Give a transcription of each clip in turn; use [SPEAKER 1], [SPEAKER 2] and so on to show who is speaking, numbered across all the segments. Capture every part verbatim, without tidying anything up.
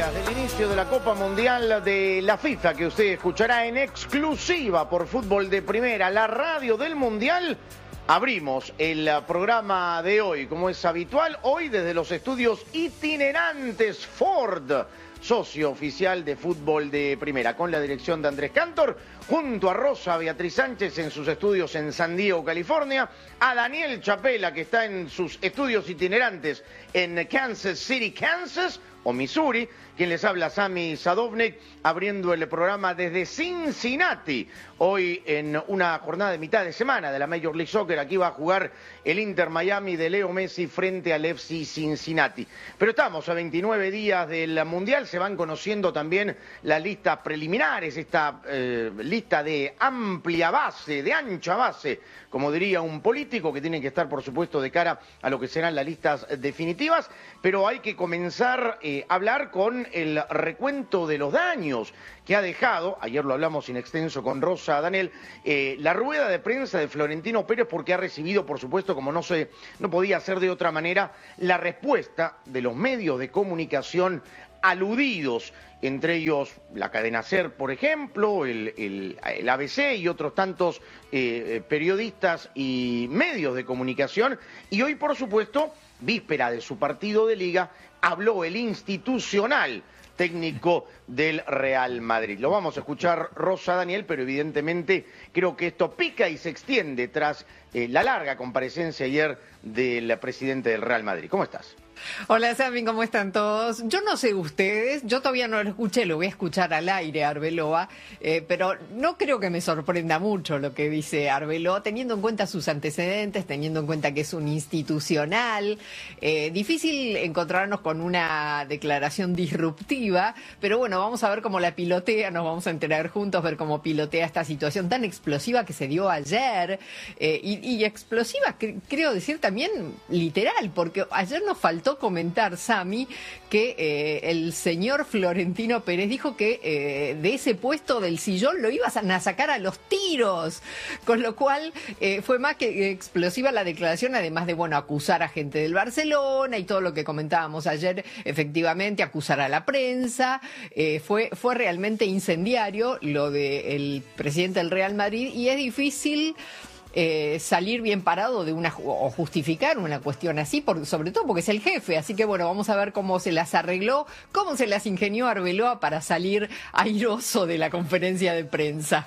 [SPEAKER 1] días del inicio de la Copa Mundial de la FIFA, que usted escuchará en exclusiva por Fútbol de Primera, la radio del Mundial, abrimos el programa de hoy, como es habitual, hoy desde los estudios itinerantes Ford, socio oficial de Fútbol de Primera, con la dirección de Andrés Cantor, junto a Rosa Beatriz Sánchez en sus estudios en San Diego, California, a Daniel Chapela, que está en sus estudios itinerantes en Kansas City, Kansas, o Missouri, quien les habla, Sami Sadovnik, abriendo el programa desde Cincinnati. Hoy en una jornada de mitad de semana de la Major League Soccer, aquí va a jugar el Inter Miami de Leo Messi frente al F C Cincinnati. Pero estamos a veintinueve días del Mundial, se van conociendo también las listas preliminares, esta eh, lista de amplia base, de ancha base, como diría un político, que tienen que estar, por supuesto, de cara a lo que serán las listas definitivas, pero hay que comenzar eh, a hablar con el recuento de los daños que ha dejado, ayer lo hablamos in extenso con Rosa, Daniel, eh, la rueda de prensa de Florentino Pérez, porque ha recibido, por supuesto, como no se, no podía ser de otra manera, la respuesta de los medios de comunicación aludidos, entre ellos la cadena SER, por ejemplo, el, el, el A B C y otros tantos eh, periodistas y medios de comunicación. Y hoy, por supuesto, víspera de su partido de Liga, habló el institucional técnico del Real Madrid. Lo vamos a escuchar, Rosa, Daniel, pero evidentemente creo que esto pica y se extiende tras eh, la larga comparecencia ayer del presidente del Real Madrid. ¿Cómo estás?
[SPEAKER 2] Hola, Sami, ¿cómo están todos? Yo no sé ustedes, yo todavía no lo escuché, lo voy a escuchar al aire, Arbeloa, eh, pero no creo que me sorprenda mucho lo que dice Arbeloa, teniendo en cuenta sus antecedentes, teniendo en cuenta que es un institucional. Eh, difícil encontrarnos con una declaración disruptiva, pero bueno, vamos a ver cómo la pilotea, nos vamos a enterar juntos, ver cómo pilotea esta situación tan explosiva que se dio ayer, eh, y, y explosiva, cre- creo decir también literal, porque ayer nos faltó comentar, Sami, que eh, el señor Florentino Pérez dijo que eh, de ese puesto del sillón lo iban a sacar a los tiros, con lo cual eh, fue más que explosiva la declaración, además de, bueno, acusar a gente del Barcelona y todo lo que comentábamos ayer, efectivamente, acusar a la prensa. Eh, fue, fue realmente incendiario lo del presidente del Real Madrid, y es difícil Eh, salir bien parado de una o justificar una cuestión así, por, sobre todo porque es el jefe. Así que bueno, vamos a ver cómo se las arregló, cómo se las ingenió Arbeloa para salir airoso de la conferencia de prensa.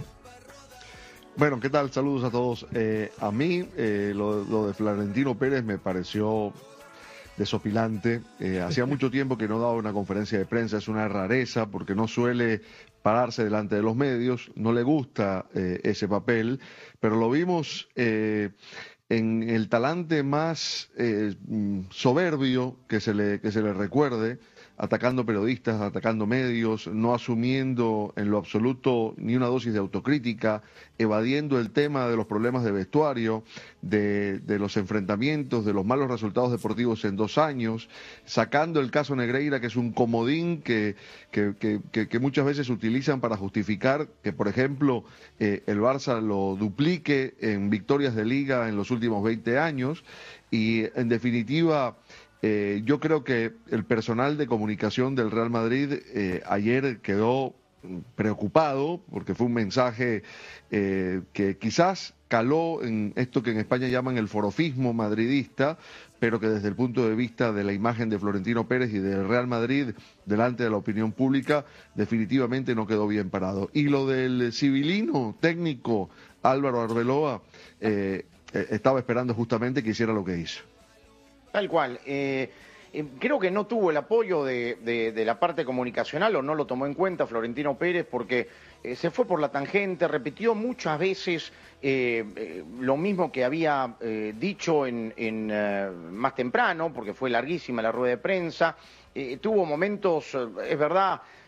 [SPEAKER 3] Bueno, ¿qué tal? Saludos a todos. Eh, a mí eh, lo, lo de Florentino Pérez me pareció desopilante. Eh, hacía mucho tiempo que no daba una conferencia de prensa, es una rareza porque no suele pararse delante de los medios, no le gusta eh, ese papel, pero lo vimos eh, en el talante más eh, soberbio que se le, que se le recuerde, atacando periodistas, atacando medios, no asumiendo en lo absoluto ni una dosis de autocrítica, evadiendo el tema de los problemas de vestuario, de, de los enfrentamientos, de los malos resultados deportivos en dos años, sacando el caso Negreira, que es un comodín que, que, que, que, que muchas veces utilizan para justificar que, por ejemplo, eh, el Barça lo duplique en victorias de Liga en los últimos veinte años, y en definitiva Eh, yo creo que el personal de comunicación del Real Madrid eh, ayer quedó preocupado porque fue un mensaje eh, que quizás caló en esto que en España llaman el forofismo madridista, pero que desde el punto de vista de la imagen de Florentino Pérez y del Real Madrid delante de la opinión pública definitivamente no quedó bien parado. Y lo del civilino técnico Álvaro Arbeloa, eh, eh, estaba esperando justamente que hiciera lo que hizo.
[SPEAKER 1] Tal cual. Eh, eh, creo que no tuvo el apoyo de, de, de la parte comunicacional, o no lo tomó en cuenta Florentino Pérez, porque eh, se fue por la tangente, repitió muchas veces eh, eh, lo mismo que había eh, dicho en, en eh, más temprano, porque fue larguísima la rueda de prensa. Eh, tuvo momentos, eh, es verdad,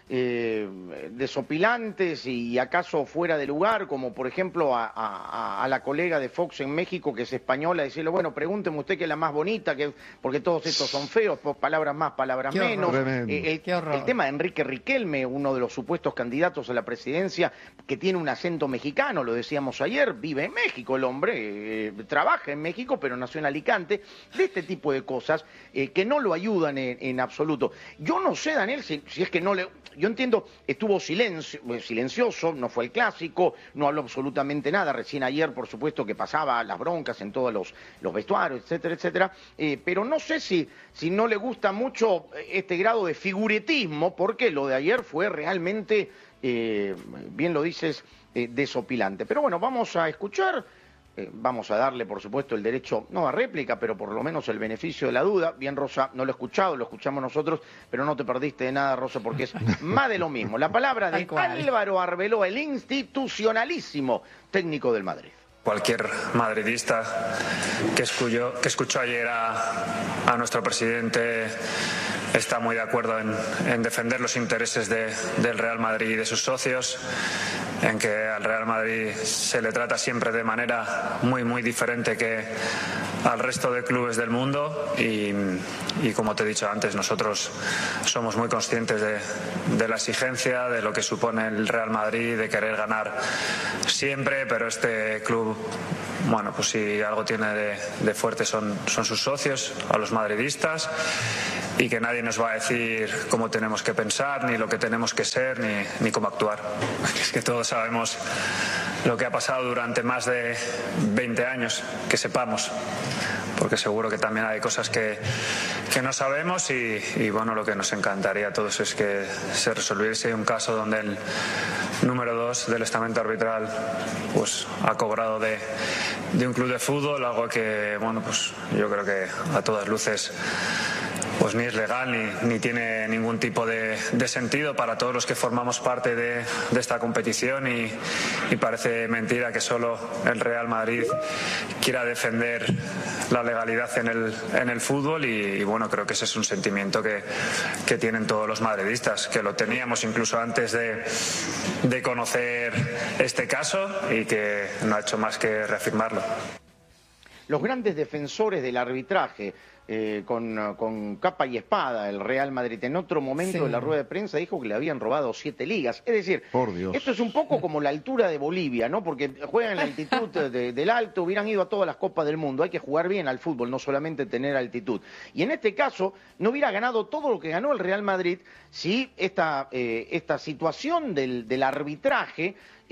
[SPEAKER 1] eh, desopilantes y acaso fuera de lugar, como por ejemplo a, a, a la colega de Fox en México, que es española, decirle, bueno, pregúnteme usted que es la más bonita, que porque todos estos son feos, palabras más, palabras
[SPEAKER 2] Qué
[SPEAKER 1] menos.
[SPEAKER 3] Eh,
[SPEAKER 1] el, el tema de Enrique Riquelme, uno de los supuestos candidatos a la presidencia, que tiene un acento mexicano, lo decíamos ayer, vive en México el hombre, eh, trabaja en México, pero nació en Alicante, de este tipo de cosas eh, que no lo ayudan en, en absoluto. Yo no sé, Daniel, si, si es que no le... Yo entiendo, estuvo silencio, silencioso, no fue el clásico, no habló absolutamente nada, recién ayer, por supuesto, que pasaba las broncas en todos los, los vestuarios, etcétera, etcétera, eh, pero no sé si, si no le gusta mucho este grado de figuretismo, porque lo de ayer fue realmente, eh, bien lo dices, eh, desopilante. Pero bueno, vamos a escuchar... Eh, vamos a darle, por supuesto, el derecho, no a réplica, pero por lo menos el beneficio de la duda. Bien, Rosa, no lo he escuchado, lo escuchamos nosotros, pero no te perdiste de nada, Rosa, porque es más de lo mismo. La palabra de Álvaro Arbeloa, el institucionalísimo técnico del Madrid.
[SPEAKER 4] Cualquier madridista que escuchó, que escuchó ayer a, a nuestro presidente está muy de acuerdo en, en defender los intereses de, del Real Madrid y de sus socios, en que al Real Madrid se le trata siempre de manera muy, muy diferente que al resto de clubes del mundo y, y como te he dicho antes, nosotros somos muy conscientes de, de la exigencia, de lo que supone el Real Madrid, de querer ganar siempre, pero este club, bueno, pues si algo tiene de, de fuerte son, son sus socios, a los madridistas, y que nadie nos va a decir cómo tenemos que pensar, ni lo que tenemos que ser, ni, ni cómo actuar. Es que todos sabemos lo que ha pasado durante más de veinte años, que sepamos, porque seguro que también hay cosas que, que no sabemos y, y bueno, lo que nos encantaría a todos es que se resolviese un caso donde el número dos del estamento arbitral pues ha cobrado de, de un club de fútbol, algo que, bueno, pues yo creo que a todas luces pues ni es legal ni, ni tiene ningún tipo de, de sentido para todos los que formamos parte de, de esta competición y, y parece mentira que solo el Real Madrid quiera defender la legalidad en el, en el fútbol y, y bueno, creo que ese es un sentimiento que, que tienen todos los madridistas, que lo teníamos incluso antes de, de conocer este caso y que no ha hecho más que reafirmarlo.
[SPEAKER 1] Los grandes defensores del arbitraje, eh, con, con capa y espada, el Real Madrid en otro momento sí. de la rueda de prensa dijo que le habían robado siete ligas. Es decir,
[SPEAKER 3] por Dios,
[SPEAKER 1] esto es un poco como la altura de Bolivia, ¿no? Porque juegan en la altitud de, del alto, hubieran ido a todas las copas del mundo. Hay que jugar bien al fútbol, no solamente tener altitud. Y en este caso, no hubiera ganado todo lo que ganó el Real Madrid si esta, eh, esta situación del, del arbitraje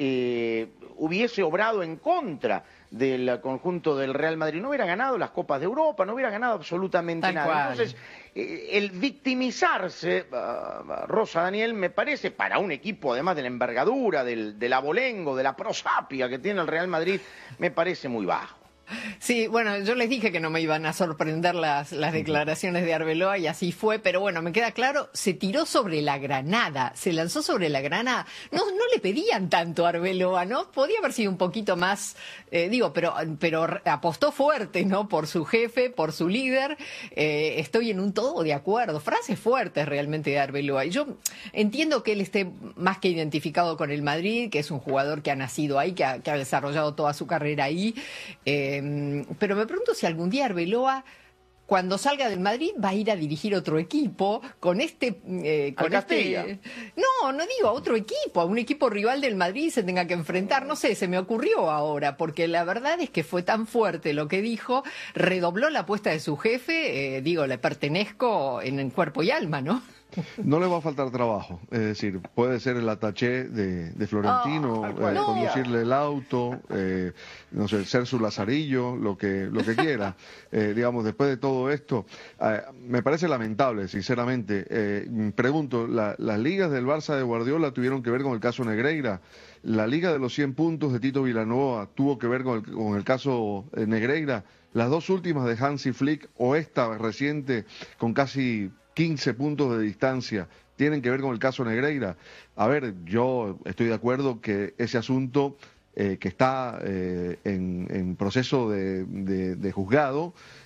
[SPEAKER 1] eh, hubiese obrado en contra del conjunto del Real Madrid. No hubiera ganado las Copas de Europa, no hubiera ganado absolutamente
[SPEAKER 2] Tal
[SPEAKER 1] nada.
[SPEAKER 2] cual.
[SPEAKER 1] Entonces, eh, el victimizarse, uh, Rosa, Daniel, me parece, para un equipo, además de la envergadura, del, del abolengo, de la prosapia que tiene el Real Madrid, me parece muy bajo.
[SPEAKER 2] Sí, bueno, yo les dije que no me iban a sorprender las, las declaraciones de Arbeloa y así fue, pero bueno, me queda claro, se tiró sobre la granada, se lanzó sobre la granada. No, no le pedían tanto a Arbeloa, ¿no? Podía haber sido un poquito más, eh, digo, pero, pero apostó fuerte, ¿no? Por su jefe, por su líder. Eh, estoy en un todo de acuerdo. Frases fuertes realmente de Arbeloa. Y yo entiendo que él esté más que identificado con el Madrid, que es un jugador que ha nacido ahí, que ha, que ha desarrollado toda su carrera ahí. Eh, Pero me pregunto si algún día Arbeloa, cuando salga del Madrid, va a ir a dirigir otro equipo con este... Eh, con este no, no digo a otro equipo, a un equipo rival del Madrid se tenga que enfrentar. No sé, se me ocurrió ahora, porque la verdad es que fue tan fuerte lo que dijo, redobló la apuesta de su jefe, eh, digo, le pertenezco en, en cuerpo y alma, ¿no?
[SPEAKER 3] No le va a faltar trabajo, es decir, puede ser el ataché de, de Florentino,
[SPEAKER 1] oh,
[SPEAKER 3] eh,
[SPEAKER 1] no.
[SPEAKER 3] conducirle el auto, eh, no sé, ser su lazarillo, lo que lo que quiera. Eh, digamos, después de todo esto, eh, me parece lamentable, sinceramente. Eh, pregunto, la, ¿las ligas del Barça de Guardiola tuvieron que ver con el caso Negreira? ¿La liga de los cien puntos de Tito Vilanova tuvo que ver con el, con el caso Negreira? ¿Las dos últimas de Hansi Flick o esta reciente con casi quince puntos de distancia tienen que ver con el caso Negreira? A ver, yo estoy de acuerdo que ese asunto eh, que está eh, en, en proceso de, de, de juzgado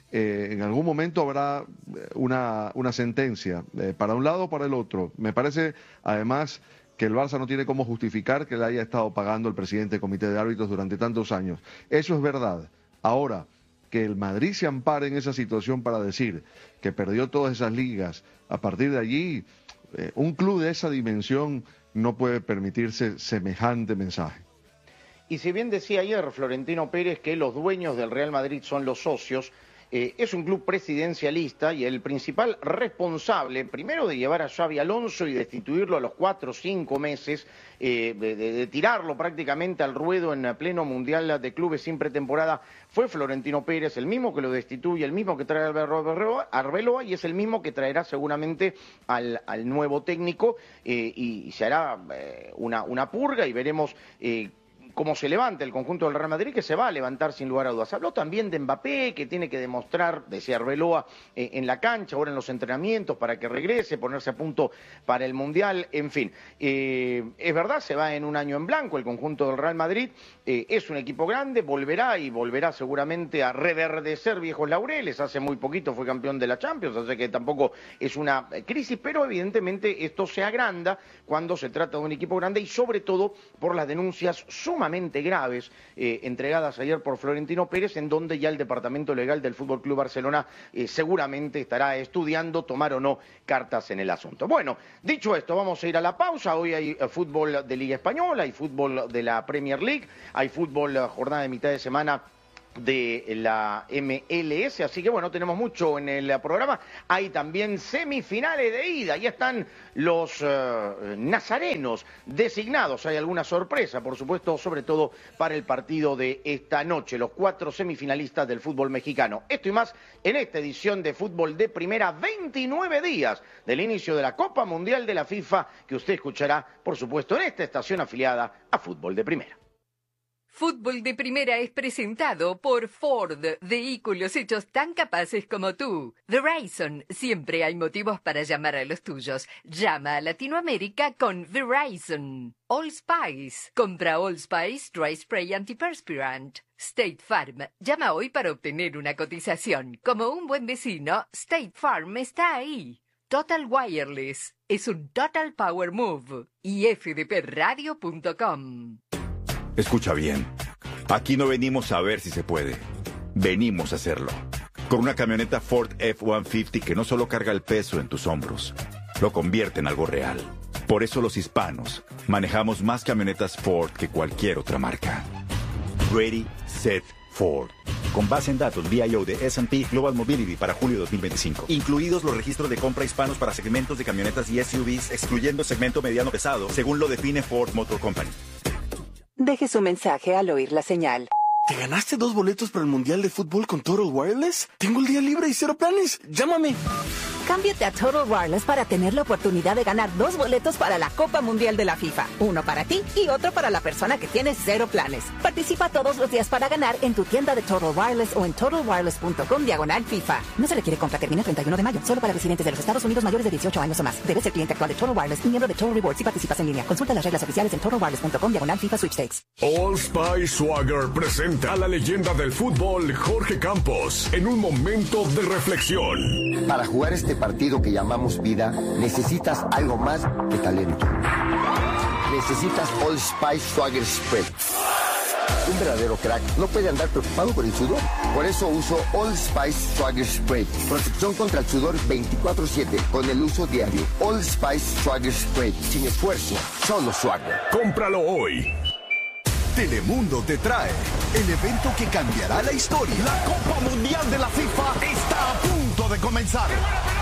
[SPEAKER 3] eh, en algún momento habrá una, una sentencia, eh, para un lado o para el otro. Me parece, además, que el Barça no tiene cómo justificar que le haya estado pagando el presidente del comité de árbitros durante tantos años. Eso es verdad. Ahora, que el Madrid se ampare en esa situación para decir que perdió todas esas ligas, a partir de allí, eh, un club de esa dimensión no puede permitirse semejante mensaje.
[SPEAKER 1] Y si bien decía ayer Florentino Pérez que los dueños del Real Madrid son los socios, Eh, es un club presidencialista y el principal responsable, primero de llevar a Xabi Alonso y destituirlo a los cuatro o cinco meses, eh, de, de, de tirarlo prácticamente al ruedo en pleno Mundial de Clubes sin pretemporada, fue Florentino Pérez, el mismo que lo destituye, el mismo que trae a Arbeloa y es el mismo que traerá seguramente al, al nuevo técnico eh, y, y se hará eh, una, una purga y veremos eh, cómo se levanta el conjunto del Real Madrid, que se va a levantar sin lugar a dudas. Habló también de Mbappé, que tiene que demostrar, decía Arbeloa, eh, en la cancha, ahora en los entrenamientos, para que regrese, ponerse a punto para el Mundial, en fin. Eh, es verdad, se va en un año en blanco el conjunto del Real Madrid, eh, es un equipo grande, volverá y volverá seguramente a reverdecer viejos laureles, hace muy poquito fue campeón de la Champions, así que tampoco es una crisis, pero evidentemente esto se agranda cuando se trata de un equipo grande y sobre todo por las denuncias sumamente graves eh, entregadas ayer por Florentino Pérez, en donde ya el Departamento Legal del Fútbol Club Barcelona eh, seguramente estará estudiando tomar o no cartas en el asunto. Bueno, dicho esto, vamos a ir a la pausa. Hoy hay eh, fútbol de Liga Española, hay fútbol de la Premier League, hay fútbol eh, jornada de mitad de semana de la M L S, así que bueno, tenemos mucho en el programa. Hay también semifinales de ida, ya están los uh, nazarenos designados, hay alguna sorpresa, por supuesto, sobre todo para el partido de esta noche, los cuatro semifinalistas del fútbol mexicano. Esto y más en esta edición de Fútbol de Primera, veintinueve días del inicio de la Copa Mundial de la FIFA, que usted escuchará, por supuesto, en esta estación afiliada a Fútbol de Primera.
[SPEAKER 5] Fútbol de Primera es presentado por Ford, vehículos hechos tan capaces como tú. Verizon, siempre hay motivos para llamar a los tuyos. Llama a Latinoamérica con Verizon. All Spice, compra All Spice Dry Spray Antiperspirant. State Farm, llama hoy para obtener una cotización. Como un buen vecino, State Farm está ahí. Total Wireless, es un Total Power Move. Y f d p radio punto com.
[SPEAKER 6] Escucha bien, aquí no venimos a ver si se puede, venimos a hacerlo. Con una camioneta Ford F ciento cincuenta que no solo carga el peso en tus hombros, lo convierte en algo real. Por eso los hispanos manejamos más camionetas Ford que cualquier otra marca. Ready, Set, Ford. Con base en datos V I O de S and P Global Mobility para julio dos mil veinticinco. Incluidos los registros de compra hispanos para segmentos de camionetas y S U Vs, excluyendo segmento mediano pesado, según lo define Ford Motor Company.
[SPEAKER 7] Deje su mensaje al oír la señal.
[SPEAKER 8] ¿Te ganaste dos boletos para el Mundial de Fútbol con Total Wireless? Tengo el día libre y cero planes. Llámame.
[SPEAKER 7] Cámbiate a Total Wireless para tener la oportunidad de ganar dos boletos para la Copa Mundial de la FIFA. Uno para ti y otro para la persona que tiene cero planes. Participa todos los días para ganar en tu tienda de Total Wireless o en total wireless punto com diagonal FIFA. No se requiere compra, termina el treinta y uno de mayo. Solo para residentes de los Estados Unidos mayores de dieciocho años o más. Debes ser cliente actual de Total Wireless y miembro de Total Rewards si participas en línea. Consulta las reglas oficiales en total wireless punto com diagonal FIFA Sweepstakes.
[SPEAKER 9] All Spice Swagger presenta a la leyenda del fútbol, Jorge Campos, en un momento de reflexión.
[SPEAKER 10] Para jugar este partido que llamamos vida, necesitas algo más que talento. Necesitas All Spice Swagger Spread. Un verdadero crack no puede andar preocupado por el sudor. Por eso uso All Spice Swagger Spray. Protección contra el sudor veinticuatro siete con el uso diario. All Spice Swagger Spray. Sin esfuerzo, solo swagger.
[SPEAKER 9] Cómpralo hoy.
[SPEAKER 11] Telemundo te trae el evento que cambiará la historia.
[SPEAKER 12] La Copa Mundial de la FIFA está a punto de comenzar.